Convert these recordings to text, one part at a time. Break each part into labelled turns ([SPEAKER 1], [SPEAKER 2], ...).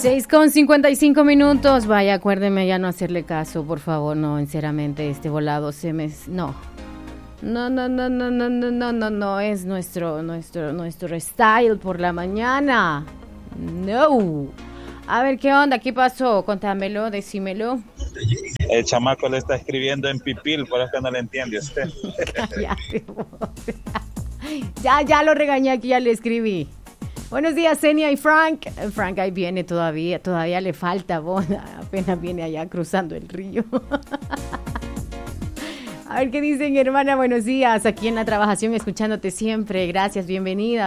[SPEAKER 1] 6:55. Vaya, acuérdeme ya no hacerle caso, por favor. No, sinceramente, este volado se me... No. No, es nuestro style por la mañana. No. A ver, ¿qué onda? ¿Qué pasó? Contámelo, decímelo.
[SPEAKER 2] El chamaco le está escribiendo en pipil, por eso que no le entiende usted.
[SPEAKER 1] Cállate, ya lo regañé aquí, ya le escribí. Buenos días, Zenia y Frank. Frank ahí viene todavía le falta, apenas viene allá cruzando el río. A ver qué dicen, hermana. Buenos días, aquí en la trabajación, escuchándote siempre. Gracias, bienvenida.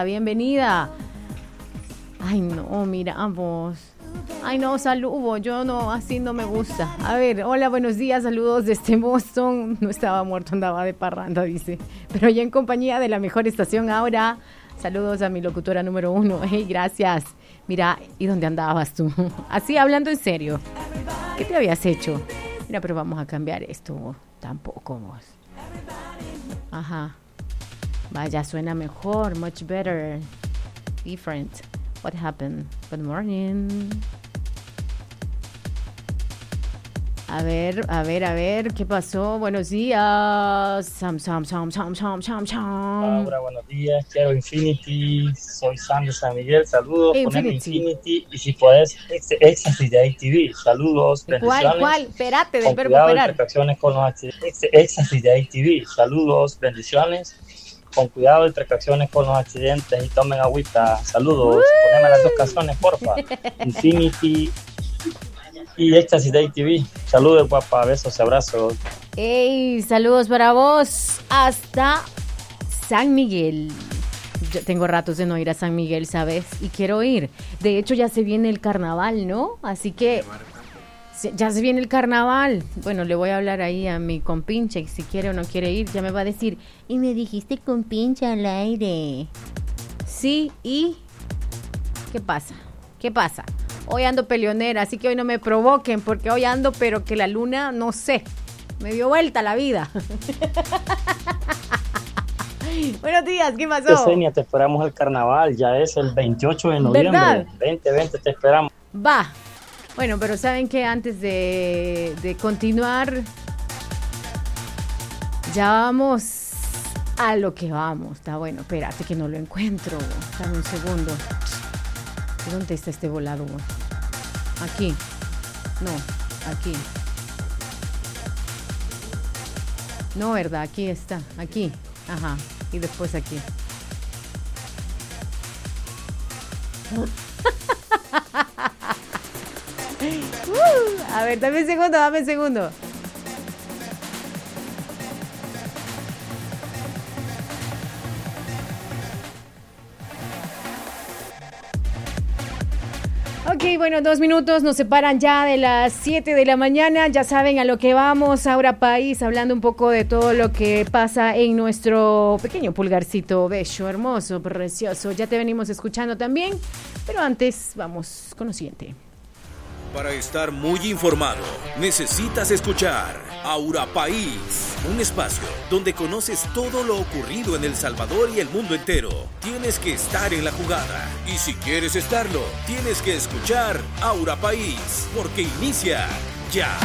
[SPEAKER 1] Ay, no, miramos. Ay, no, saludo. Yo no, así no me gusta. A ver, hola, buenos días, saludos desde Boston. No estaba muerto, andaba de parranda, dice. Pero ya en compañía de la mejor estación ahora. Saludos a mi locutora número 1. Hey, gracias. Mira, ¿y dónde andabas tú? Así, hablando en serio. ¿Qué te habías hecho? Mira, pero vamos a cambiar esto. Tampoco vos. Ajá. Vaya, suena mejor. Much better. Different. What happened? Good morning. A ver, ¿qué pasó? Buenos días. Sam.
[SPEAKER 3] Laura, buenos días. Quiero Infinity. Soy Sam de San Miguel. Saludos. Poneme Infinity. Y si puedes, Éxtasis de ATV. Saludos. Bendiciones.
[SPEAKER 1] ¿Cuál? Espérate, del
[SPEAKER 3] con
[SPEAKER 1] verbo
[SPEAKER 3] cuidado
[SPEAKER 1] esperar.
[SPEAKER 3] Y precauciones con los accidentes. Éxtasis de ATV. Saludos. Bendiciones. Con cuidado y precauciones con los accidentes. Y tomen agüita. Saludos. Poneme las dos canciones, porfa. Infinity y Éxtasis de ATV. Saludos, guapa, besos y abrazos.
[SPEAKER 1] Hey, saludos para vos hasta San Miguel. Yo tengo ratos de no ir a San Miguel, ¿sabes? Y quiero ir. De hecho, ya se viene el carnaval, ¿no? Así que ya se viene el carnaval. Bueno, le voy a hablar ahí a mi compinche, y si quiere o no quiere ir, ya me va a decir, y me dijiste compinche al aire. Sí, ¿y qué pasa? Hoy ando peleonera, así que hoy no me provoquen, porque hoy ando, pero que la luna, no sé, me dio vuelta la vida. Buenos días, ¿qué pasó?
[SPEAKER 3] Yesenia, te esperamos el carnaval, ya es el 28 de noviembre.
[SPEAKER 1] ¿Verdad?
[SPEAKER 3] 20, te esperamos.
[SPEAKER 1] Va. Bueno, pero ¿saben qué? Antes de continuar, ya vamos a lo que vamos. Está bueno, espérate que no lo encuentro. Dame un segundo. ¿Dónde está este volado? Aquí. No, aquí. No, ¿verdad? Aquí está. Aquí. Ajá. Y después aquí. A ver, dame un segundo. Ok, bueno, 2 minutos nos separan ya de las 7 de la mañana. Ya saben a lo que vamos. Ahora País, hablando un poco de todo lo que pasa en nuestro pequeño pulgarcito bello, hermoso, precioso. Ya te venimos escuchando también, pero antes vamos con lo siguiente.
[SPEAKER 4] Para estar muy informado, necesitas escuchar Aura País, un espacio donde conoces todo lo ocurrido en El Salvador y el mundo entero. Tienes que estar en la jugada. Y si quieres estarlo, tienes que escuchar Aura País, porque inicia ya.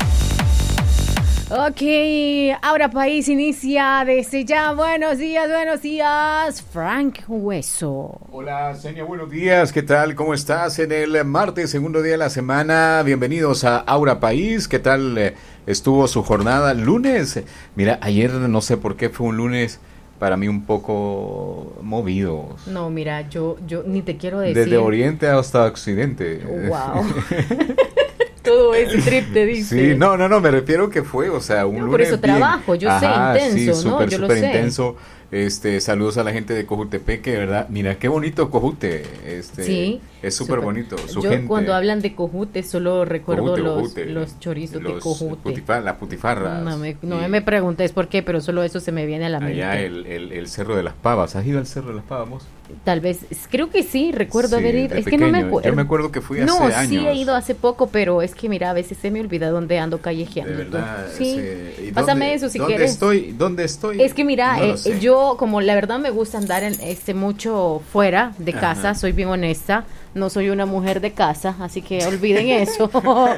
[SPEAKER 1] Ok, Aura País inicia desde ya. Buenos días, Frank Hueso.
[SPEAKER 5] Hola, Zenia, buenos días. ¿Qué tal? ¿Cómo estás? En el martes, segundo día de la semana. Bienvenidos a Aura País. ¿Qué tal estuvo su jornada? Lunes. Mira, ayer no sé por qué fue un lunes para mí un poco movido.
[SPEAKER 1] No, mira, yo ni te quiero decir.
[SPEAKER 5] Desde oriente hasta occidente.
[SPEAKER 1] Wow. Todo ese trip te dice.
[SPEAKER 5] Sí, no, me refiero que fue, o sea, un lunes
[SPEAKER 1] por eso
[SPEAKER 5] bien.
[SPEAKER 1] trabajo, yo sé, intenso,
[SPEAKER 5] sí,
[SPEAKER 1] ¿no? Yo lo
[SPEAKER 5] súper
[SPEAKER 1] sé.
[SPEAKER 5] intenso. Saludos a la gente de Cojutepeque, ¿verdad? Mira, qué bonito Cojute.
[SPEAKER 1] Sí.
[SPEAKER 5] Es súper bonito. Su
[SPEAKER 1] yo
[SPEAKER 5] gente.
[SPEAKER 1] cuando hablan de Cojute solo recuerdo
[SPEAKER 5] Cojute,
[SPEAKER 1] los chorizos de Cojute.
[SPEAKER 5] La putifarra.
[SPEAKER 1] No me preguntes por qué, pero solo eso se me viene a la mente.
[SPEAKER 5] Allá el Cerro de las Pavas. ¿Has ido al Cerro de las Pavas vos?
[SPEAKER 1] Tal vez, creo que sí, recuerdo haber ido. Es
[SPEAKER 5] pequeño.
[SPEAKER 1] Que no me acuerdo.
[SPEAKER 5] Yo me acuerdo que fui hace años.
[SPEAKER 1] No, sí he ido hace poco, pero es que mira, a veces se me olvida dónde ando callejeando.
[SPEAKER 5] De verdad.
[SPEAKER 1] Sí. Pásame eso si quieres.
[SPEAKER 5] ¿Dónde estoy?
[SPEAKER 1] Es que mira,
[SPEAKER 5] no
[SPEAKER 1] yo como la verdad me gusta andar mucho fuera de casa, soy bien honesta. no soy una mujer de casa, así que olviden eso.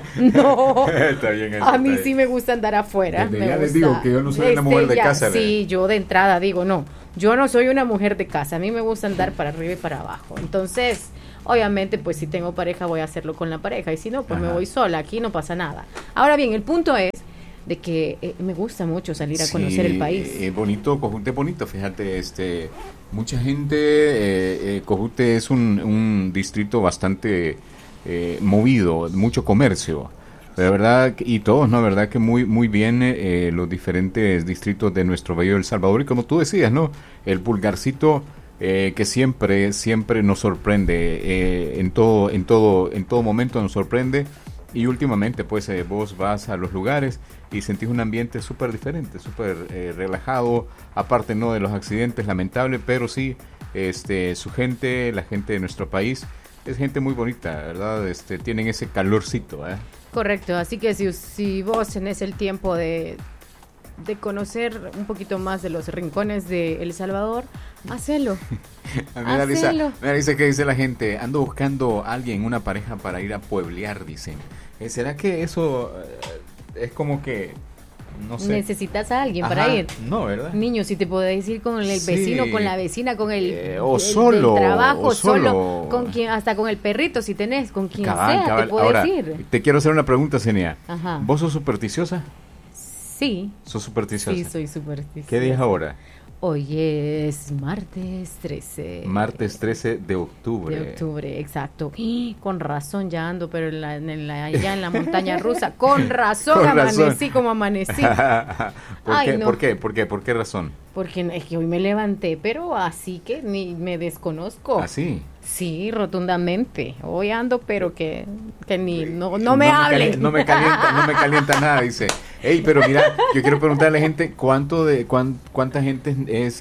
[SPEAKER 1] No,
[SPEAKER 5] Está bien eso,
[SPEAKER 1] a mí
[SPEAKER 5] está
[SPEAKER 1] sí
[SPEAKER 5] bien.
[SPEAKER 1] me gusta andar afuera.
[SPEAKER 5] Desde
[SPEAKER 1] me
[SPEAKER 5] ya les
[SPEAKER 1] gusta.
[SPEAKER 5] digo que yo no soy una mujer de casa,
[SPEAKER 1] Sí, yo de entrada digo, no, yo no soy una mujer de casa, a mí me gusta andar para arriba y para abajo. Entonces, obviamente, pues si tengo pareja voy a hacerlo con la pareja, y si no, pues me
[SPEAKER 5] Ajá.
[SPEAKER 1] voy sola, aquí no pasa nada. Ahora bien, el punto es de que me gusta mucho salir a conocer el país.
[SPEAKER 5] Bonito, Cojute es bonito, fíjate, mucha gente, Cojute es un distrito bastante movido, mucho comercio, de verdad, y todos, ¿no? Verdad que muy bien los diferentes distritos de nuestro Valle del Salvador, y como tú decías, ¿no? El Pulgarcito, que siempre nos sorprende, en todo momento nos sorprende. Y últimamente, pues, vos vas a los lugares y sentís un ambiente súper diferente, súper relajado, aparte no de los accidentes, lamentable, pero sí, su gente, la gente de nuestro país, es gente muy bonita, ¿verdad? Tienen ese calorcito, ¿eh?
[SPEAKER 1] Correcto, así que si vos tenés el tiempo de conocer un poquito más de los rincones de El Salvador, hacelo.
[SPEAKER 5] A mí me da risa,
[SPEAKER 1] Hacelo.
[SPEAKER 5] me da risa que dice la gente, ando buscando a alguien, una pareja para ir a pueblear, dicen. ¿Será que eso es como que, no sé?
[SPEAKER 1] Necesitas a alguien
[SPEAKER 5] Ajá,
[SPEAKER 1] para ir.
[SPEAKER 5] no, ¿verdad?
[SPEAKER 1] Niño, si te podés ir con el
[SPEAKER 5] Sí.
[SPEAKER 1] vecino, con la vecina, con
[SPEAKER 5] o
[SPEAKER 1] del
[SPEAKER 5] solo,
[SPEAKER 1] trabajo,
[SPEAKER 5] o solo.
[SPEAKER 1] solo, con quien, hasta con el perrito, si tenés, con quien
[SPEAKER 5] Cabal,
[SPEAKER 1] sea,
[SPEAKER 5] cabal.
[SPEAKER 1] te podés
[SPEAKER 5] Ahora,
[SPEAKER 1] ir.
[SPEAKER 5] te quiero hacer una pregunta, Zenia.
[SPEAKER 1] Ajá.
[SPEAKER 5] ¿Vos sos supersticiosa?
[SPEAKER 1] Sí,
[SPEAKER 5] ¿Sos supersticiosa?
[SPEAKER 1] sí, soy supersticiosa.
[SPEAKER 5] ¿Qué día es ahora?
[SPEAKER 1] Hoy es martes 13.
[SPEAKER 5] Martes 13 de octubre.
[SPEAKER 1] De octubre, exacto. ¡Y! Con razón ya ando, pero allá en la montaña rusa. Con razón
[SPEAKER 5] Con
[SPEAKER 1] amanecí
[SPEAKER 5] razón.
[SPEAKER 1] como amanecí.
[SPEAKER 5] ¿Por qué?
[SPEAKER 1] no.
[SPEAKER 5] ¿Por qué? ¿Por qué? ¿Por qué razón?
[SPEAKER 1] Porque es que hoy me levanté, pero así que ni me desconozco.
[SPEAKER 5] ¿Así?
[SPEAKER 1] Sí, rotundamente. Hoy ando, pero que ni no me hablen.
[SPEAKER 5] No me calienta nada, dice. Ey, pero mira, yo quiero preguntarle a la gente cuánta gente es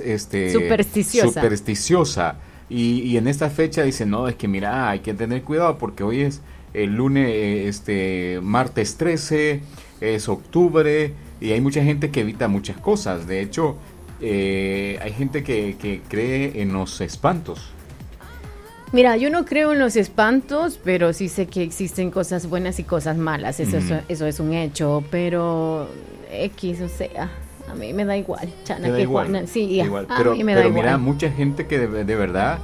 [SPEAKER 5] supersticiosa. Y en esta fecha dice, no, es que mira, hay que tener cuidado porque hoy es el lunes, martes 13, es octubre, y hay mucha gente que evita muchas cosas. De hecho, hay gente que cree en los espantos.
[SPEAKER 1] Mira, yo no creo en los espantos, pero sí sé que existen cosas buenas y cosas malas. Eso es un hecho, pero X, o sea, a mí me da igual. Chana,
[SPEAKER 5] Te da
[SPEAKER 1] que
[SPEAKER 5] igual,
[SPEAKER 1] Juana, sí,
[SPEAKER 5] te
[SPEAKER 1] ya,
[SPEAKER 5] da igual.
[SPEAKER 1] a
[SPEAKER 5] Pero,
[SPEAKER 1] mí me da
[SPEAKER 5] pero
[SPEAKER 1] igual.
[SPEAKER 5] mira, mucha gente que de verdad,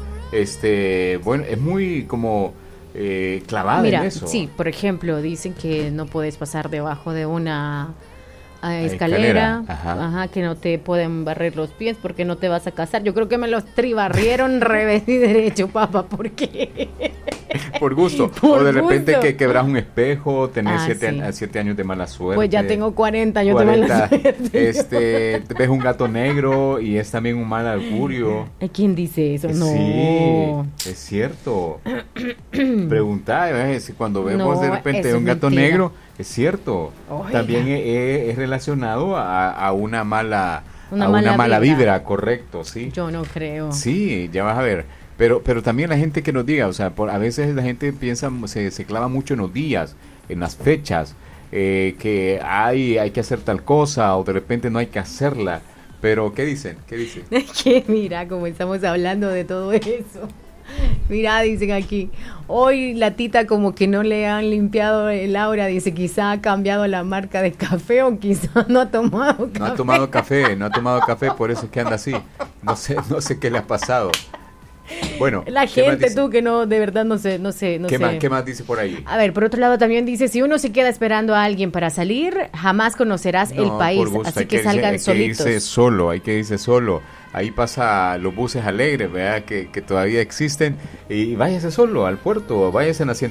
[SPEAKER 5] bueno, es muy como clavada
[SPEAKER 1] Mira,
[SPEAKER 5] en eso.
[SPEAKER 1] sí, por ejemplo, dicen que no puedes pasar debajo de una
[SPEAKER 5] escalera,
[SPEAKER 1] escalera,
[SPEAKER 5] ajá.
[SPEAKER 1] que no te pueden barrer los pies porque no te vas a casar. Yo creo que me los tribarrieron revés y derecho, papá, porque
[SPEAKER 5] Por gusto.
[SPEAKER 1] Por
[SPEAKER 5] o de repente
[SPEAKER 1] gusto.
[SPEAKER 5] que quebras un espejo, tenés
[SPEAKER 1] Ah,
[SPEAKER 5] 7 años de mala suerte.
[SPEAKER 1] pues ya tengo 40 años de mala suerte.
[SPEAKER 5] Te ves un gato negro y es también un mal augurio.
[SPEAKER 1] ¿Quién dice eso? No.
[SPEAKER 5] Sí, es cierto. Preguntá, cuando vemos
[SPEAKER 1] No,
[SPEAKER 5] de repente
[SPEAKER 1] eso
[SPEAKER 5] un
[SPEAKER 1] es
[SPEAKER 5] gato
[SPEAKER 1] mentira.
[SPEAKER 5] negro, es cierto.
[SPEAKER 1] Oiga.
[SPEAKER 5] También es relacionado a una mala,
[SPEAKER 1] Una
[SPEAKER 5] a una
[SPEAKER 1] mala
[SPEAKER 5] mala
[SPEAKER 1] vibra.
[SPEAKER 5] vibra, correcto, sí.
[SPEAKER 1] Yo no creo.
[SPEAKER 5] Sí, ya vas a ver. Pero también la gente que nos diga, o sea, a veces la gente piensa, se clava mucho en los días, en las fechas, que hay que hacer tal cosa o de repente no hay que hacerla. Pero, ¿qué dicen? ¿Qué dicen?
[SPEAKER 1] Es que mira, como estamos hablando de todo eso. Mira, dicen aquí, hoy la tita como que no le han limpiado el aura, dice, quizá ha cambiado la marca de café o quizá no ha tomado café.
[SPEAKER 5] No ha tomado café, por eso es que anda así. No sé qué le ha pasado. Bueno,
[SPEAKER 1] La
[SPEAKER 5] ¿qué más
[SPEAKER 1] gente,
[SPEAKER 5] dice?
[SPEAKER 1] tú, que no, de verdad no sé.
[SPEAKER 5] ¿Qué más dice por ahí?
[SPEAKER 1] A ver, por otro lado también dice, si uno se queda esperando a alguien para salir, jamás conocerás el
[SPEAKER 5] No,
[SPEAKER 1] país,
[SPEAKER 5] por gusto,
[SPEAKER 1] así
[SPEAKER 5] hay
[SPEAKER 1] que salgan
[SPEAKER 5] hay
[SPEAKER 1] solitos.
[SPEAKER 5] hay que irse solo. Ahí pasa los buses alegres, ¿verdad? Que todavía existen. Y váyase solo al puerto, váyase en la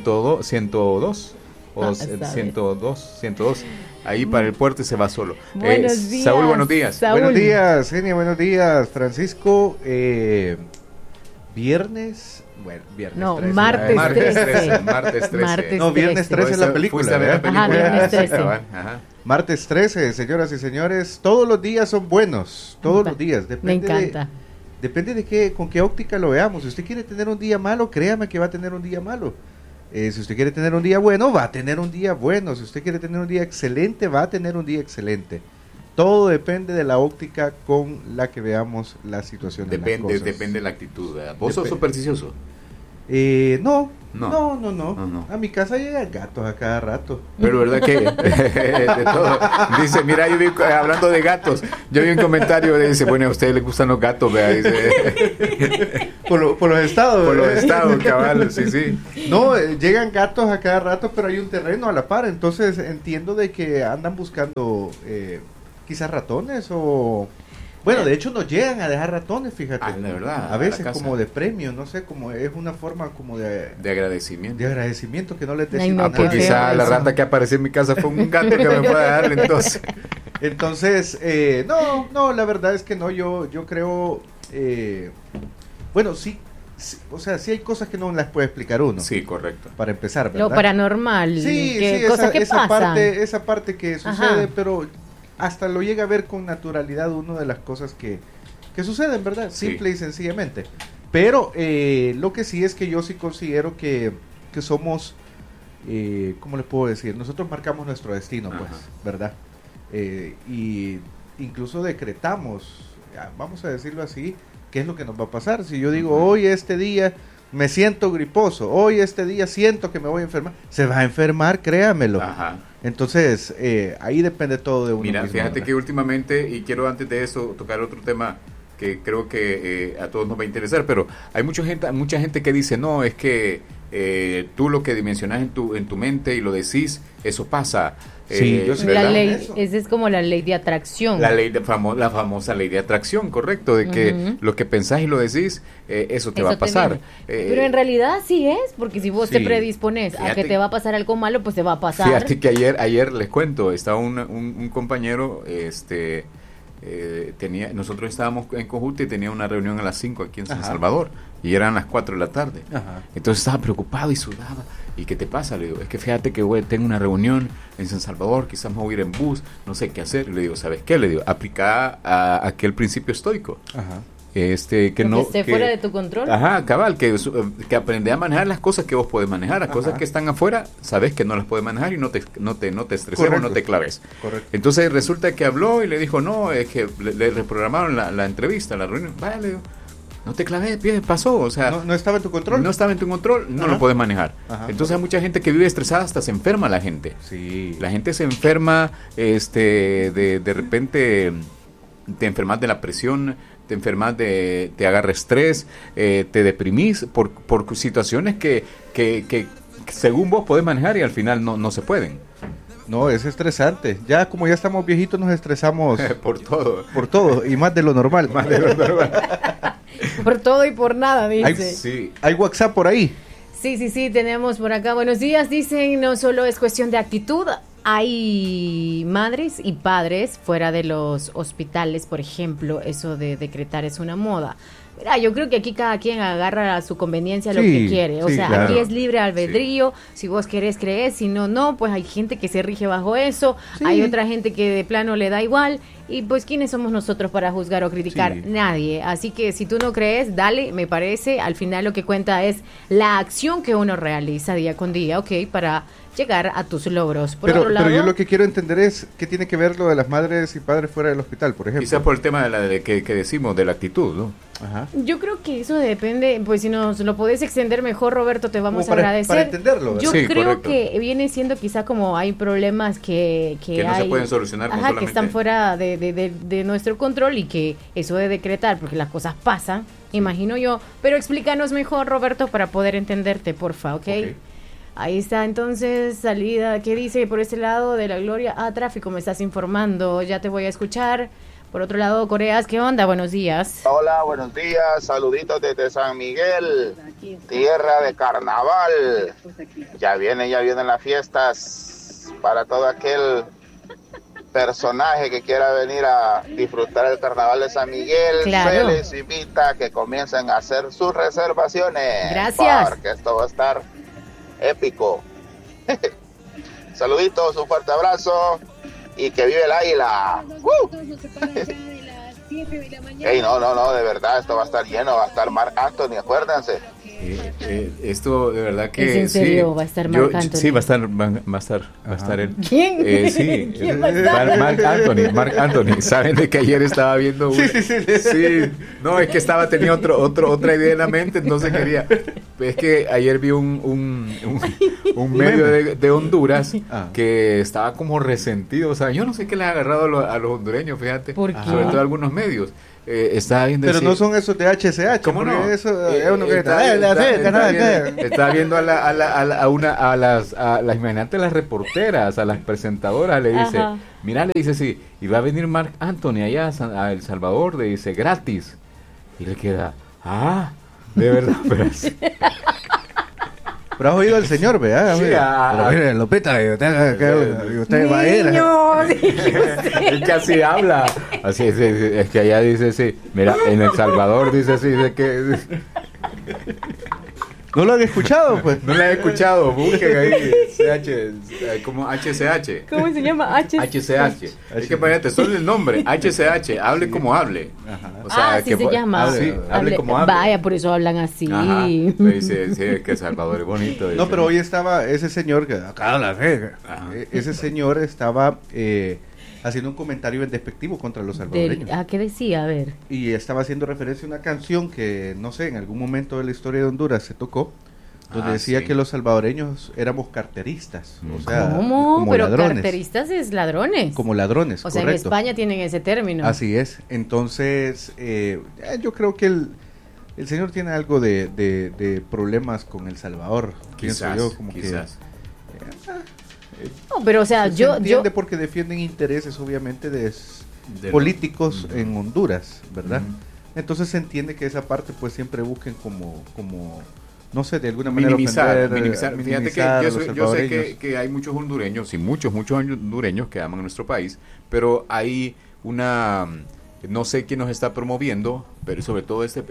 [SPEAKER 5] 102 o
[SPEAKER 1] sabes.
[SPEAKER 5] 102. Ahí para el puerto y se va solo.
[SPEAKER 1] Buenos días.
[SPEAKER 5] Saúl, buenos días.
[SPEAKER 1] Saúl.
[SPEAKER 6] Buenos días, Genia, buenos días, Francisco. Viernes, bueno, viernes
[SPEAKER 1] No,
[SPEAKER 6] 13.
[SPEAKER 1] martes
[SPEAKER 5] Martes
[SPEAKER 1] 13.
[SPEAKER 5] 13. Martes 13.
[SPEAKER 1] Martes
[SPEAKER 6] No, viernes 13 es la película.
[SPEAKER 5] Fuiste a ver la
[SPEAKER 6] ¿verdad?
[SPEAKER 5] película.
[SPEAKER 1] Ajá, viernes
[SPEAKER 5] Ah, sí,
[SPEAKER 1] 13.
[SPEAKER 5] cabal, ajá.
[SPEAKER 6] Martes 13, señoras y señores, todos los días son buenos, todos los días.
[SPEAKER 1] Me encanta.
[SPEAKER 6] Depende de con qué óptica lo veamos. Si usted quiere tener un día malo, créame que va a tener un día malo. Si usted quiere tener un día bueno, va a tener un día bueno. Si usted quiere tener un día excelente, va a tener un día excelente. Todo depende de la óptica con la que veamos la situación.
[SPEAKER 5] Depende de la actitud, ¿verdad? ¿Vos sos
[SPEAKER 6] Depende.
[SPEAKER 5] supersticioso?
[SPEAKER 6] No, No. A mi casa llegan gatos a cada rato.
[SPEAKER 5] Pero verdad que de todo. Dice, mira, yo vi, hablando de gatos, yo vi un comentario que dice, bueno, a ustedes les gustan los gatos, vea, dice.
[SPEAKER 6] Por los estados.
[SPEAKER 5] Por los estados, cabal, sí.
[SPEAKER 6] No, llegan gatos a cada rato, pero hay un terreno a la par, entonces entiendo de que andan buscando quizás ratones o... Bueno, de hecho nos llegan a dejar ratones, fíjate.
[SPEAKER 5] De verdad.
[SPEAKER 6] A veces como de premio, no sé, como es una forma como de
[SPEAKER 5] agradecimiento.
[SPEAKER 6] De agradecimiento que no les decimos
[SPEAKER 1] no,
[SPEAKER 6] nada.
[SPEAKER 5] Pues quizá la rata que apareció en mi casa fue un gato que me fue a dar entonces.
[SPEAKER 6] Entonces, no, la verdad es que no, yo creo, bueno, sí, o sea, sí hay cosas que no las puede explicar uno.
[SPEAKER 5] Sí, correcto.
[SPEAKER 6] Para empezar, ¿verdad?
[SPEAKER 1] Lo paranormal.
[SPEAKER 6] Sí,
[SPEAKER 1] cosas que pasan.
[SPEAKER 6] Esa parte que sucede, pero hasta lo llega a ver con naturalidad uno de las cosas que suceden, ¿verdad? Simple y sencillamente. Pero lo que sí es que yo sí considero que somos, ¿cómo les puedo decir? Nosotros marcamos nuestro destino, pues, ¿verdad? Y incluso decretamos, vamos a decirlo así, qué es lo que nos va a pasar. Si yo digo, hoy este día me siento griposo, hoy este día siento que me voy a enfermar, se va a enfermar, créamelo. Entonces, ahí depende todo de uno
[SPEAKER 5] mismo. Mira, fíjate, ¿verdad? Que últimamente, y quiero antes de eso tocar otro tema que creo que a todos nos va a interesar, pero hay mucha gente que dice, no, es que tú lo que dimensionas en tu mente y lo decís, eso pasa.
[SPEAKER 6] Sí, yo sé,
[SPEAKER 1] la ley, esa es como la ley de atracción.
[SPEAKER 5] La famosa ley de atracción, correcto, de que lo que pensás y lo decís, eso te va a pasar.
[SPEAKER 1] Pero en realidad sí es, porque si vos te predispones a que te va a pasar algo malo, pues te va a pasar.
[SPEAKER 5] Fíjate que ayer les cuento, estaba un compañero, nosotros estábamos en Cojute y tenía una reunión a las 5 aquí en San Salvador y eran las 4 de la tarde. Entonces estaba preocupado y sudaba. ¿Y qué te pasa? Le digo, es que fíjate que tengo una reunión en San Salvador, quizás me voy a ir en bus, no sé qué hacer. Le digo, ¿sabes qué? Le digo, aplica a aquel principio estoico. Que no
[SPEAKER 1] esté fuera de tu control.
[SPEAKER 5] Cabal, que aprende a manejar las cosas que vos podés manejar, las cosas que están afuera, sabes que no las puedes manejar y no te estreses o no te claves.
[SPEAKER 6] Correcto.
[SPEAKER 5] Entonces resulta que habló y le dijo, no, es que le reprogramaron la entrevista, la reunión. Vaya, le digo, no te claves, pasó, o sea,
[SPEAKER 6] no estaba en tu control.
[SPEAKER 5] No estaba en tu control, no lo puedes manejar. Entonces hay mucha gente que vive estresada, hasta se enferma la gente.
[SPEAKER 6] Sí.
[SPEAKER 5] La gente se enferma, de repente te enfermas de la presión, te enfermas te agarra estrés, te deprimís por situaciones que según vos podés manejar y al final no se pueden.
[SPEAKER 6] No, es estresante. Ya como ya estamos viejitos nos estresamos
[SPEAKER 5] por todo.
[SPEAKER 6] Por todo y más de lo normal.
[SPEAKER 1] Por todo y por nada, dice.
[SPEAKER 6] ¿Hay WhatsApp por ahí?
[SPEAKER 1] Sí, tenemos por acá. Buenos días, dicen, no solo es cuestión de actitud. Hay madres y padres fuera de los hospitales, por ejemplo, eso de decretar es una moda. Mira, yo creo que aquí cada quien agarra a su conveniencia lo que quiere. O sea, claro. Aquí es libre albedrío. Si vos querés, crees. Si no, no. Pues hay gente que se rige bajo eso. Hay otra gente que de plano le da igual. Y pues, ¿quiénes somos nosotros para juzgar o criticar? Nadie. Así que si tú no crees, dale, me parece. Al final lo que cuenta es la acción que uno realiza día con día, ¿ok? Para llegar a tus logros. Pero
[SPEAKER 6] yo lo que quiero entender es qué tiene que ver lo de las madres y padres fuera del hospital, por ejemplo.
[SPEAKER 5] Quizás por el tema de que decimos, de la actitud, ¿no?
[SPEAKER 1] Yo creo que eso depende, pues si nos lo podés extender mejor, Roberto, te vamos a agradecer.
[SPEAKER 6] Para entenderlo, ¿verdad?
[SPEAKER 1] Yo creo que viene siendo quizá como hay problemas que
[SPEAKER 5] no se pueden solucionar con solamente...
[SPEAKER 1] que están fuera de nuestro control y que eso de decretar, porque las cosas pasan, imagino yo. Pero explícanos mejor, Roberto, para poder entenderte, porfa, ¿ok? Ahí está, entonces, salida, ¿qué dice por ese lado de la gloria? Tráfico, me estás informando, ya te voy a escuchar. Por otro lado, Coreas, ¿qué onda? Buenos días.
[SPEAKER 7] Hola, buenos días, saluditos desde San Miguel, tierra de carnaval. Ya vienen las fiestas para todo aquel personaje que quiera venir a disfrutar el carnaval de San Miguel. Se les invita a que comiencen a hacer sus reservaciones.
[SPEAKER 1] Gracias.
[SPEAKER 7] Porque esto va a estar épico. Saluditos, un fuerte abrazo y que vive el águila. Ey, no, de verdad, esto va a estar lleno, va a estar Marc Anthony, acuérdense.
[SPEAKER 5] Esto de verdad que
[SPEAKER 1] ¿Es en serio?
[SPEAKER 5] sí.
[SPEAKER 1] ¿Va a estar Marc Anthony?
[SPEAKER 5] Sí, va a estar él.
[SPEAKER 1] ¿Quién?
[SPEAKER 5] Sí,
[SPEAKER 1] ¿Quién va a estar?
[SPEAKER 5] Marc Anthony. Saben de que ayer estaba viendo sí. No, es que tenía otra idea en la mente, entonces quería. Es que ayer vi un medio de Honduras que estaba como resentido, o sea, yo no sé qué le ha agarrado a los hondureños, fíjate,
[SPEAKER 1] ¿por qué?
[SPEAKER 5] sobre todo algunos medios. Estaba viendo
[SPEAKER 6] pero no son esos de HCH.
[SPEAKER 5] ¿Cómo no?
[SPEAKER 6] Eso es uno que
[SPEAKER 5] estaba viendo imagínate, las reporteras, a las presentadoras, le dice,
[SPEAKER 1] Ajá.
[SPEAKER 5] mira, le dice, sí, y va a venir Marc Anthony allá a El Salvador, le dice, gratis, y le queda, de verdad, pero así.
[SPEAKER 6] Pero has oído al señor, ¿verdad?
[SPEAKER 5] Sí,
[SPEAKER 6] pero mire, Lupita, usted va a ir.
[SPEAKER 1] Niño,
[SPEAKER 5] Es que así habla. Así es que allá dice sí. Mira, en El Salvador dice así, de que
[SPEAKER 6] ¿No lo han escuchado, pues?
[SPEAKER 5] no la he escuchado. Busquen ahí como HCH.
[SPEAKER 1] ¿Cómo se llama?
[SPEAKER 5] HCH. Es que imagínate, solo el nombre, HCH, hable como hable.
[SPEAKER 6] Ajá.
[SPEAKER 5] O sea,
[SPEAKER 1] sí se llama.
[SPEAKER 5] Sí, hable como hable.
[SPEAKER 1] Vaya, por eso hablan así.
[SPEAKER 5] Ajá. Dice, sí, que El Salvador es bonito. Dice.
[SPEAKER 6] No, pero hoy estaba ese señor que acá la rega. Ese señor estaba haciendo un comentario despectivo contra los salvadoreños.
[SPEAKER 1] ¿Qué decía? A ver.
[SPEAKER 6] Y estaba haciendo referencia a una canción que, no sé, en algún momento de la historia de Honduras se tocó, donde decía
[SPEAKER 5] sí.
[SPEAKER 6] que los salvadoreños éramos carteristas. O sea,
[SPEAKER 1] ¿Cómo?
[SPEAKER 6] como
[SPEAKER 1] Pero
[SPEAKER 6] ladrones.
[SPEAKER 1] carteristas es ladrones.
[SPEAKER 6] Como ladrones,
[SPEAKER 1] O sea,
[SPEAKER 6] correcto.
[SPEAKER 1] en España tienen ese término.
[SPEAKER 6] Así es. Entonces, yo creo que el señor tiene algo de problemas con El Salvador. Pienso yo, como
[SPEAKER 5] quizás.
[SPEAKER 1] No, pero o sea,
[SPEAKER 6] se entiende porque defienden intereses, obviamente, de políticos en Honduras, ¿verdad? Entonces se entiende que esa parte, pues, siempre busquen como no sé, de alguna manera
[SPEAKER 5] minimizar.
[SPEAKER 6] ofender,
[SPEAKER 5] Fíjate que
[SPEAKER 6] minimizar a los
[SPEAKER 5] yo sé
[SPEAKER 6] salvadoreños.
[SPEAKER 5] que hay muchos hondureños, y muchos hondureños que aman a nuestro país, pero hay una, no sé quién nos está promoviendo, pero sobre todo
[SPEAKER 6] Sí.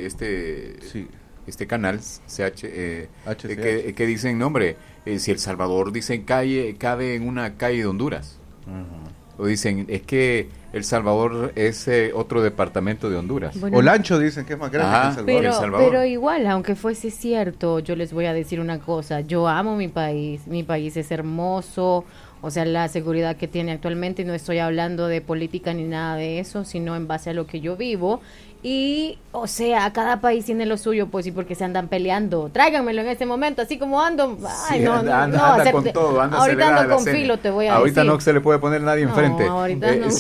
[SPEAKER 5] este canal HCH. Que dicen, no, hombre, si El Salvador dicen cabe en una calle de Honduras. O dicen, es que El Salvador es otro departamento de Honduras.
[SPEAKER 1] Bueno,
[SPEAKER 6] Olancho dicen que es más grande que El Salvador.
[SPEAKER 5] El Salvador.
[SPEAKER 1] pero igual, aunque fuese cierto, yo les voy a decir una cosa, yo amo mi país es hermoso, o sea, la seguridad que tiene actualmente, no estoy hablando de política ni nada de eso, sino en base a lo que yo vivo. Y, o sea, cada país tiene lo suyo, pues, y porque se andan peleando. Tráiganmelo en este momento, así como ando. Ay,
[SPEAKER 5] Sí,
[SPEAKER 1] no,
[SPEAKER 5] anda con todo, anda
[SPEAKER 1] ahorita
[SPEAKER 5] acelerada
[SPEAKER 1] ando
[SPEAKER 5] la
[SPEAKER 1] con
[SPEAKER 5] serie.
[SPEAKER 1] filo, te voy a
[SPEAKER 5] Ahorita
[SPEAKER 1] decir.
[SPEAKER 5] no se le puede poner nadie enfrente.
[SPEAKER 1] No, ahorita no.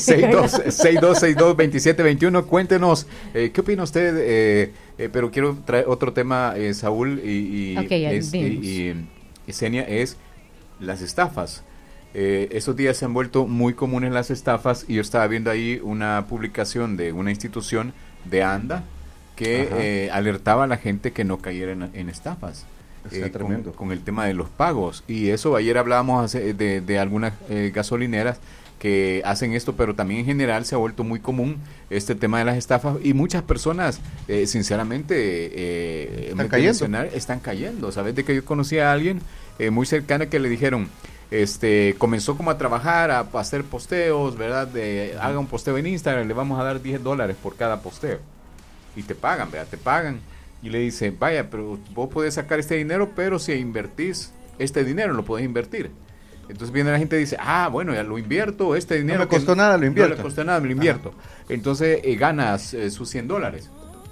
[SPEAKER 5] 6262-2721, cuéntenos, ¿qué opina usted? Pero quiero traer otro tema, Saúl y Senia, es las estafas. Esos días se han vuelto muy comunes las estafas y yo estaba viendo ahí una publicación de una institución de ANDA que alertaba a la gente que no cayera en estafas con el tema de los pagos. Y eso, ayer hablábamos de algunas gasolineras que hacen esto, pero también en general se ha vuelto muy común este tema de las estafas y muchas personas, sinceramente, están cayendo. ¿Sabes de que yo conocí a alguien muy cercano que le dijeron, comenzó como a trabajar, a hacer posteos, ¿verdad? Haga un posteo en Instagram, le vamos a dar $10 por cada posteo. Y te pagan, ¿verdad? Te pagan. Y le dice, vaya, pero vos podés sacar este dinero, pero si invertís este dinero, lo podés invertir. Entonces viene la gente y dice, bueno, ya lo invierto, este dinero.
[SPEAKER 6] No me costó nada, lo invierto.
[SPEAKER 5] No le costó nada, me lo invierto. Entonces ganas sus $100.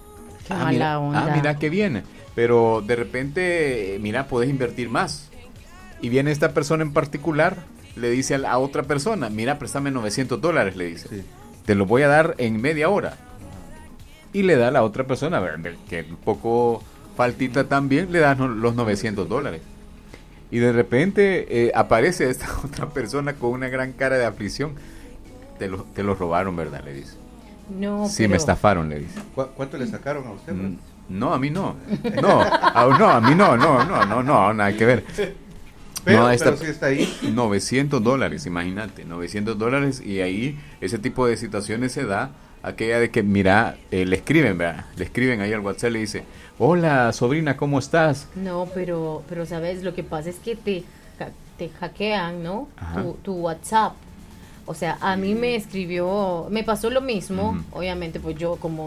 [SPEAKER 5] Mira qué bien. Pero de repente, mira, podés invertir más. Y viene esta persona en particular, le dice a otra persona, mira, préstame $900, le dice. Sí. Te lo voy a dar en media hora. Y le da a la otra persona, que un poco faltita también, le dan los $900. Y de repente aparece esta otra persona con una gran cara de aflicción. Te lo robaron, ¿verdad? Le dice.
[SPEAKER 1] No,
[SPEAKER 5] sí, me estafaron, le dice.
[SPEAKER 6] ¿Cuánto le sacaron a usted?
[SPEAKER 5] No, a mí no. No, a mí no, nada que ver.
[SPEAKER 6] Pero sí está ahí.
[SPEAKER 5] $900, imagínate, $900, y ahí ese tipo de situaciones se da aquella de que, mira, le escriben, ¿verdad? Le escriben ahí al WhatsApp, le dice, hola, sobrina, ¿cómo estás?
[SPEAKER 1] No, pero ¿sabes? Lo que pasa es que te hackean, ¿no? Tu WhatsApp. O sea, a mí me escribió, me pasó lo mismo, obviamente, pues yo como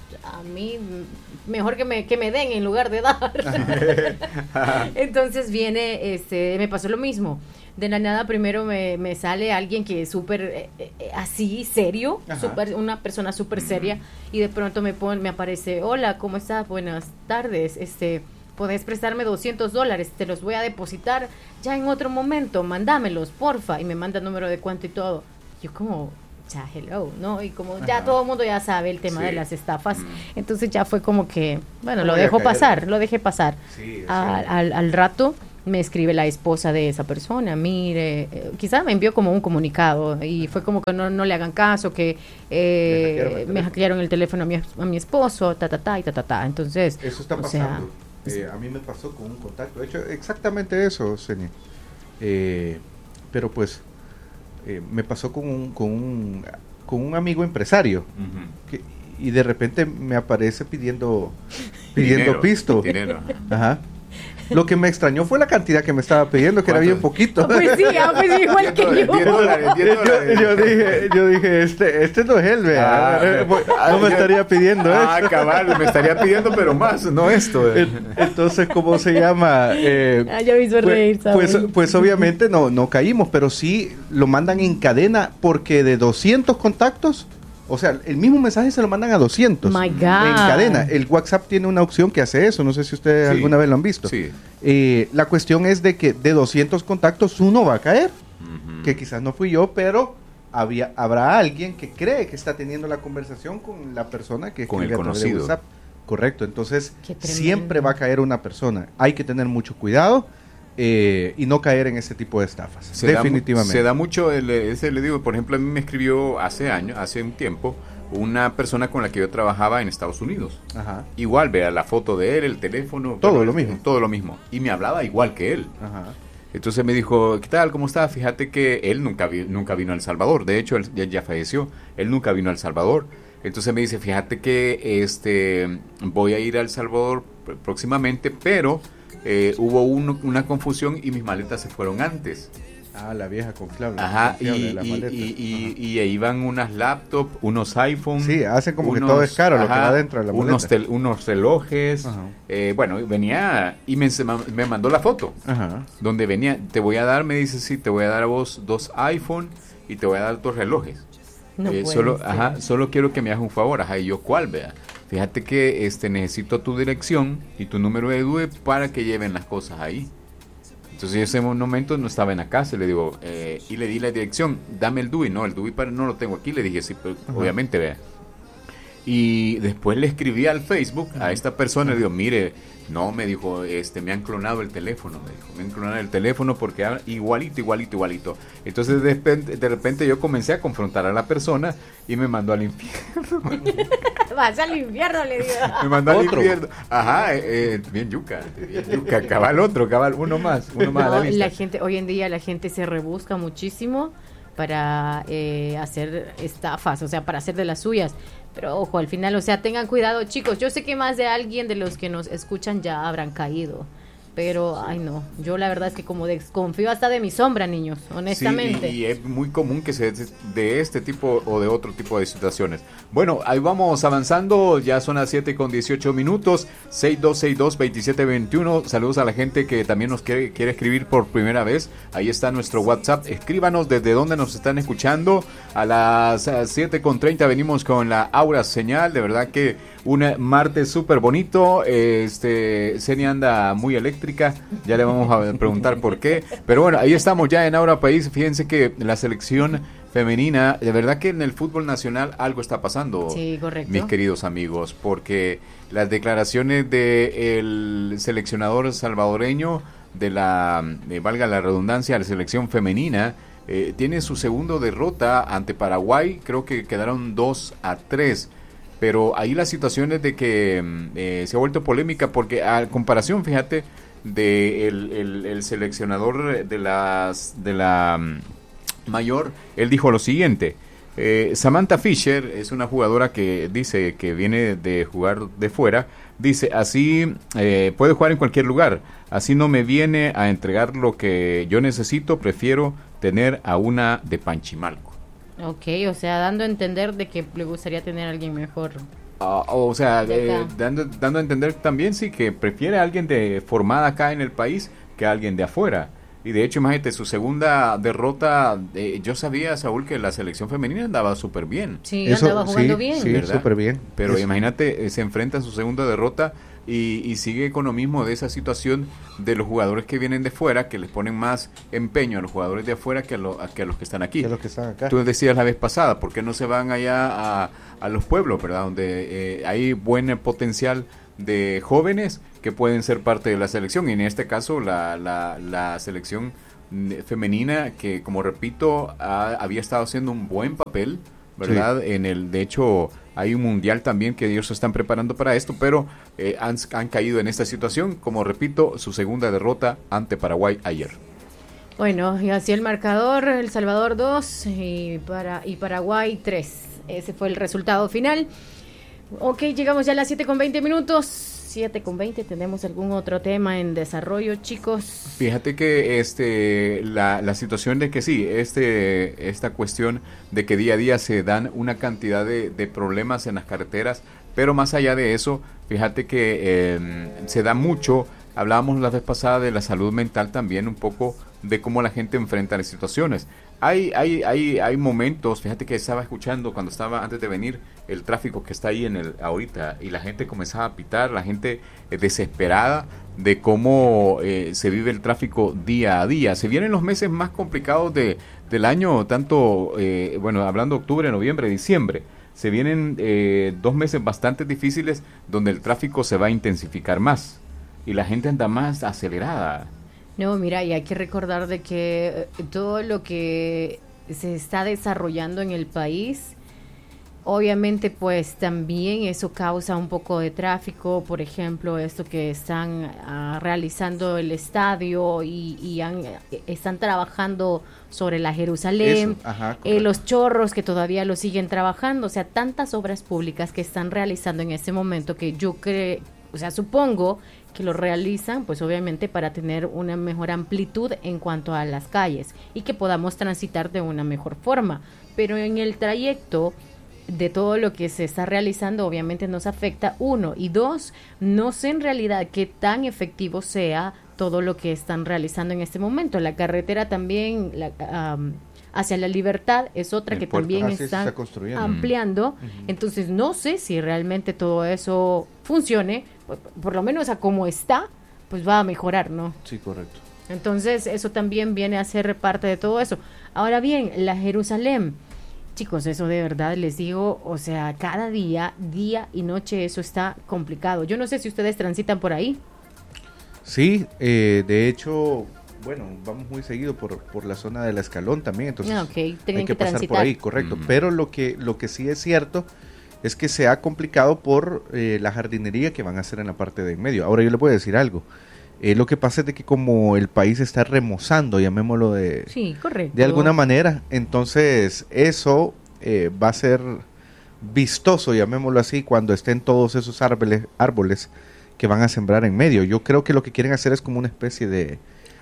[SPEAKER 1] a mí mejor que me den en lugar de dar. Entonces viene, me pasó lo mismo. De la nada primero me sale alguien que es súper así, serio, una persona súper seria, y de pronto me aparece, hola, ¿cómo estás? Buenas tardes, ¿podés prestarme $200? Te los voy a depositar ya en otro momento, mandámelos, porfa, y me manda el número de cuenta y todo. Yo como, ya, hello, ¿no? Y como ya todo el mundo ya sabe el tema de las estafas, entonces ya fue como que, bueno, lo dejé pasar. Sí, al rato me escribe la esposa de esa persona, mire, quizá me envió como un comunicado y fue como que no le hagan caso, que me hackearon el teléfono a mi esposo, entonces...
[SPEAKER 6] Eso está pasando. A mí me pasó con un contacto, de hecho, exactamente eso, Seni. Pero pues, me pasó con un amigo empresario, y de repente me aparece pidiendo pisto. Dinero. Ajá. Lo que me extrañó fue la cantidad que me estaba pidiendo, que era bien poquito.
[SPEAKER 1] Pues sí, igual que yo.
[SPEAKER 6] Yo dije, este no es él, vea. No me estaría pidiendo esto.
[SPEAKER 5] Cabal, me estaría pidiendo, pero más, no esto.
[SPEAKER 6] Entonces, ¿cómo se llama?
[SPEAKER 1] Ya me hizo reír,
[SPEAKER 6] pues obviamente no caímos, pero sí lo mandan en cadena, porque de 200 contactos, o sea, el mismo mensaje se lo mandan a 200
[SPEAKER 1] My God.
[SPEAKER 6] En cadena. El WhatsApp tiene una opción que hace eso. No sé si ustedes alguna vez lo han visto.
[SPEAKER 5] Sí.
[SPEAKER 6] La cuestión es de que de 200 contactos uno va a caer. Que quizás no fui yo, pero habrá alguien que cree que está teniendo la conversación con la persona que
[SPEAKER 5] con el conocido.
[SPEAKER 6] WhatsApp. Correcto. Entonces, siempre va a caer una persona. Hay que tener mucho cuidado. Y no caer en ese tipo de estafas. Definitivamente.
[SPEAKER 5] Se da mucho, le digo, por ejemplo, a mí me escribió hace un tiempo, una persona con la que yo trabajaba en Estados Unidos.
[SPEAKER 6] Ajá.
[SPEAKER 5] Igual, vea la foto de él, el teléfono.
[SPEAKER 6] Todo lo mismo.
[SPEAKER 5] Todo lo mismo. Y me hablaba igual que él.
[SPEAKER 6] Ajá.
[SPEAKER 5] Entonces me dijo, ¿qué tal? ¿Cómo está? Fíjate que él nunca vino a El Salvador. De hecho, él ya falleció. Él nunca vino a El Salvador. Entonces me dice, fíjate que voy a ir a El Salvador próximamente, pero... hubo una confusión y mis maletas se fueron antes.
[SPEAKER 6] La vieja confiable.
[SPEAKER 5] Ajá, y ahí van unas laptops, unos iPhones.
[SPEAKER 6] Sí, hacen como que todo es caro, lo que va dentro de la maleta.
[SPEAKER 5] Unos relojes. Bueno, venía y me mandó la foto.
[SPEAKER 6] Ajá.
[SPEAKER 5] Donde venía, te voy a dar, me dice, sí, te voy a dar a vos 2 iPhone y te voy a dar 2 relojes. Solo quiero que me hagas un favor. Y yo, ¿cuál, vea? Fíjate que necesito tu dirección y tu número de DUE para que lleven las cosas ahí. Entonces yo en ese momento no estaba en la casa, le digo, y le di la dirección, dame el DUI. No, el DUI no lo tengo aquí, le dije, sí, pero obviamente, vea. Y después le escribí al Facebook a esta persona, le digo, mire, no, me dijo, me han clonado el teléfono, me han clonado el teléfono porque habla igualito. Entonces de repente yo comencé a confrontar a la persona y me mandó al infierno.
[SPEAKER 1] Vas al infierno, le digo.
[SPEAKER 5] Me mandó al infierno. Ajá, bien yuca, cabal, uno más a la lista.
[SPEAKER 1] La gente, hoy en día la gente se rebusca muchísimo para hacer estafas, o sea, para hacer de las suyas. Pero ojo, al final, o sea, tengan cuidado, chicos. Yo sé que más de alguien de los que nos escuchan ya habrán caído. Pero, ay no, yo la verdad es que como desconfío hasta de mi sombra, niños, honestamente.
[SPEAKER 5] Sí, y es muy común que se de este tipo o de otro tipo de situaciones. Bueno, ahí vamos avanzando, ya son las 7:18, 6262-2721. Saludos a la gente que también nos quiere escribir por primera vez. Ahí está nuestro WhatsApp, escríbanos desde dónde nos están escuchando. A las 7:30 venimos con la Aura Señal, de verdad que un martes súper bonito. Ceni anda muy eléctrica, ya le vamos a preguntar por qué, pero bueno, ahí estamos ya en Aura País. Fíjense que la selección femenina, de verdad que en el fútbol nacional algo está pasando,
[SPEAKER 1] sí, correcto,
[SPEAKER 5] mis queridos amigos, porque las declaraciones del seleccionador salvadoreño de valga la redundancia, la selección femenina, tiene su segundo derrota ante Paraguay, creo que quedaron 2-3. Pero ahí la situación es de que se ha vuelto polémica porque a comparación, fíjate, de el seleccionador de la mayor, él dijo lo siguiente: Samantha Fisher es una jugadora que dice que viene de jugar de fuera, dice, así puede jugar en cualquier lugar, así no me viene a entregar lo que yo necesito, prefiero tener a una de Panchimalco.
[SPEAKER 1] Ok, o sea, dando a entender de que le gustaría tener a alguien mejor
[SPEAKER 5] O sea,
[SPEAKER 1] De acá.
[SPEAKER 5] dando a entender también sí que prefiere a alguien formada acá en el país que a alguien de afuera. Y de hecho, imagínate, su segunda derrota, yo sabía, Saúl, que la selección femenina andaba súper bien.
[SPEAKER 1] Sí, andaba jugando bien.
[SPEAKER 6] Sí,
[SPEAKER 5] ¿verdad?
[SPEAKER 6] súper bien.
[SPEAKER 5] Pero
[SPEAKER 6] Eso.
[SPEAKER 5] imagínate, se enfrenta a su segunda derrota y sigue con lo mismo de esa situación de los jugadores que vienen de fuera, que les ponen más empeño a los jugadores de afuera que a los que están aquí.
[SPEAKER 6] Que los que están acá.
[SPEAKER 5] Tú decías la vez pasada, ¿por qué no se van allá a los pueblos, verdad? Donde hay buen potencial de jóvenes que pueden ser parte de la selección. Y en este caso, la selección femenina, que como repito, había estado haciendo un buen papel, ¿verdad?
[SPEAKER 6] Sí.
[SPEAKER 5] De hecho, hay un mundial también que ellos se están preparando para esto, pero han caído en esta situación. Como repito, su segunda derrota ante Paraguay ayer.
[SPEAKER 1] Bueno, y así el marcador, El Salvador 2 y Paraguay 3. Ese fue el resultado final. Ok, llegamos ya a las 7:20. 7:20, ¿tenemos algún otro tema en desarrollo, chicos?
[SPEAKER 5] Fíjate que la situación de que sí, esta cuestión de que día a día se dan una cantidad de problemas en las carreteras, pero más allá de eso, fíjate que se da mucho. Hablábamos la vez pasada de la salud mental también, un poco de cómo la gente enfrenta las situaciones. Hay momentos, fíjate que estaba escuchando cuando estaba antes de venir el tráfico que está ahí ahorita, y la gente comenzaba a pitar, la gente desesperada de cómo se vive el tráfico día a día. Se vienen los meses más complicados del año, tanto, hablando octubre, noviembre, diciembre. Se vienen 2 meses bastante difíciles donde el tráfico se va a intensificar más y la gente anda más acelerada.
[SPEAKER 1] No, mira, y hay que recordar de que todo lo que se está desarrollando en el país, obviamente pues también eso causa un poco de tráfico. Por ejemplo, esto que están realizando el estadio y están trabajando sobre la Jerusalén,
[SPEAKER 6] Eso, ajá, correcto.
[SPEAKER 1] los chorros que todavía lo siguen trabajando, o sea, tantas obras públicas que están realizando en este momento que yo creo, o sea, supongo que lo realizan, pues obviamente para tener una mejor amplitud en cuanto a las calles y que podamos transitar de una mejor forma. Pero en el trayecto de todo lo que se está realizando, obviamente nos afecta, 1, y 2, no sé en realidad qué tan efectivo sea todo lo que están realizando en este momento. La carretera también, hacia la Libertad es otra
[SPEAKER 5] El
[SPEAKER 1] que
[SPEAKER 5] puerto.
[SPEAKER 1] también
[SPEAKER 6] Sí, se
[SPEAKER 1] están
[SPEAKER 6] está construyendo.
[SPEAKER 1] ampliando. Entonces no sé si realmente todo eso funcione, por lo menos a como está, pues va a mejorar, ¿no?
[SPEAKER 6] Sí, correcto.
[SPEAKER 1] Entonces eso también viene a ser parte de todo eso. Ahora bien, la Jerusalén, chicos, eso de verdad les digo, o sea, cada día y noche eso está complicado. Yo no sé si ustedes transitan por ahí.
[SPEAKER 6] Sí, de hecho, bueno, vamos muy seguido por la zona del Escalón también, entonces
[SPEAKER 1] Tienen
[SPEAKER 6] hay que pasar
[SPEAKER 1] transitar.
[SPEAKER 6] por ahí, correcto. Pero lo que sí es cierto es que se ha complicado por la jardinería que van a hacer en la parte de en medio. Ahora yo le voy a decir algo. Lo que pasa es de que como el país está remozando, llamémoslo
[SPEAKER 1] Sí, correcto.
[SPEAKER 6] de alguna manera, entonces eso va a ser vistoso, llamémoslo así, cuando estén todos esos árboles que van a sembrar en medio. Yo creo que lo que quieren hacer es como una especie de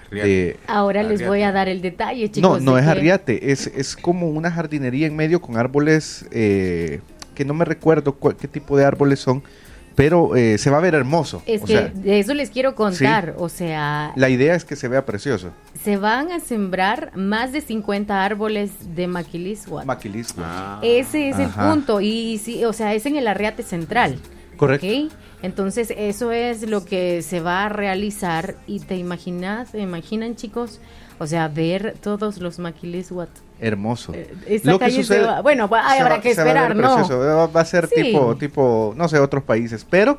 [SPEAKER 1] Ahora les
[SPEAKER 5] Arriate.
[SPEAKER 1] voy a dar el detalle, chicos.
[SPEAKER 6] no
[SPEAKER 1] de
[SPEAKER 6] es
[SPEAKER 1] que-
[SPEAKER 6] arriate, es como una jardinería en medio con árboles que no me recuerdo qué tipo de árboles son, pero se va a ver hermoso.
[SPEAKER 1] Es
[SPEAKER 6] O
[SPEAKER 1] que
[SPEAKER 6] sea,
[SPEAKER 1] de eso les quiero contar, o sea,
[SPEAKER 6] la idea es que se vea precioso.
[SPEAKER 1] se van a sembrar más de 50 árboles de maquilisua.
[SPEAKER 6] Maquilisco.
[SPEAKER 1] Ese es
[SPEAKER 6] Ajá.
[SPEAKER 1] el punto, y sí, o sea, es en el Arriate Central.
[SPEAKER 6] Correcto.
[SPEAKER 1] ¿Ok? Entonces, eso es lo que se va a realizar, y te imaginan, chicos, o sea, ver todos los maquiliswat.
[SPEAKER 6] Hermoso.
[SPEAKER 1] Esta
[SPEAKER 6] Lo que
[SPEAKER 1] calle
[SPEAKER 6] sucede-
[SPEAKER 1] se va, bueno, habrá que
[SPEAKER 6] se va a ver
[SPEAKER 1] esperar, ¿no?
[SPEAKER 6] precioso. Va a ser
[SPEAKER 1] Sí.
[SPEAKER 6] tipo, no sé, otros países, pero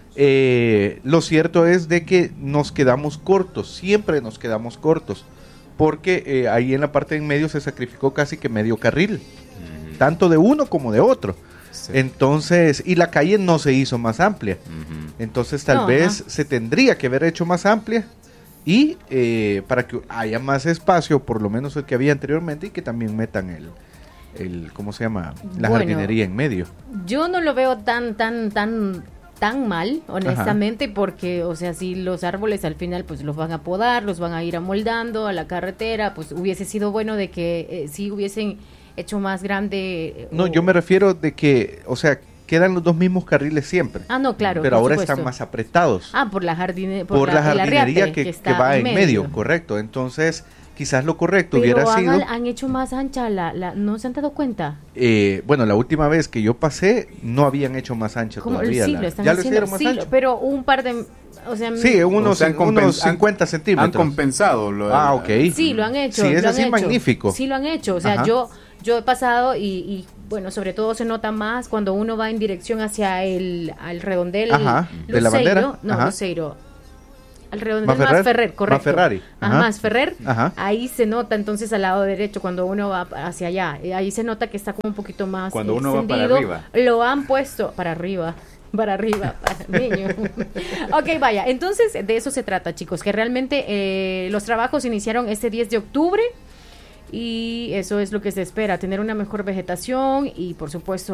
[SPEAKER 6] lo cierto es de que nos quedamos cortos, siempre nos quedamos cortos, porque ahí en la parte de en medio se sacrificó casi que medio carril, tanto de uno como de otro.
[SPEAKER 5] Sí.
[SPEAKER 6] Entonces, y la calle no se hizo más amplia. Entonces tal
[SPEAKER 1] No,
[SPEAKER 6] vez
[SPEAKER 1] ajá.
[SPEAKER 6] se tendría que haber hecho más amplia y para que haya más espacio, por lo menos el que había anteriormente, y que también metan el ¿cómo se llama? La
[SPEAKER 1] Bueno.
[SPEAKER 6] jardinería en medio.
[SPEAKER 1] Yo no lo veo tan mal, honestamente, porque, o sea, si los árboles al final pues los van a podar, los van a ir amoldando a la carretera, pues hubiese sido bueno de que sí hubiesen hecho más grande.
[SPEAKER 6] No, yo me refiero de que, o sea, quedan los dos mismos carriles siempre.
[SPEAKER 1] Ah, no, claro.
[SPEAKER 6] Pero
[SPEAKER 1] por
[SPEAKER 6] ahora
[SPEAKER 1] supuesto.
[SPEAKER 6] están más apretados.
[SPEAKER 1] Ah, por la
[SPEAKER 6] la
[SPEAKER 1] jardinería
[SPEAKER 6] jardinería que va en medio, correcto. Entonces, quizás lo correcto
[SPEAKER 1] pero
[SPEAKER 6] hubiera sido...
[SPEAKER 1] han hecho más ancha ¿no se han dado cuenta?
[SPEAKER 6] Bueno, la última vez que yo pasé, no habían hecho más ancha todavía.
[SPEAKER 1] Sí, lo están
[SPEAKER 6] ya
[SPEAKER 1] haciendo,
[SPEAKER 6] lo hicieron más ancho.
[SPEAKER 1] pero un par de... O sea,
[SPEAKER 6] sí, unos 50 centímetros.
[SPEAKER 5] Han compensado.
[SPEAKER 6] Ok.
[SPEAKER 1] Sí, lo han hecho.
[SPEAKER 6] Sí, es
[SPEAKER 1] lo han
[SPEAKER 6] así
[SPEAKER 1] hecho.
[SPEAKER 6] magnífico.
[SPEAKER 1] Sí, lo han hecho. O sea, yo he pasado y bueno, sobre todo se nota más cuando uno va en dirección hacia al redondel.
[SPEAKER 6] Ajá, de la bandera.
[SPEAKER 1] No,
[SPEAKER 6] Ajá.
[SPEAKER 1] Luceiro. Al redondel más Ferrer, correcto.
[SPEAKER 6] Más Ferrari.
[SPEAKER 1] Ajá, más Ferrer.
[SPEAKER 6] Ajá.
[SPEAKER 1] Ahí se nota entonces al lado derecho cuando uno va hacia allá. Ahí se nota que está como un poquito más
[SPEAKER 5] cuando uno
[SPEAKER 1] extendido.
[SPEAKER 5] va para arriba.
[SPEAKER 1] Lo han puesto para arriba, para el niño. Ok, vaya, entonces de eso se trata, chicos, que realmente los trabajos iniciaron este 10 de octubre y eso es lo que se espera, tener una mejor vegetación y por supuesto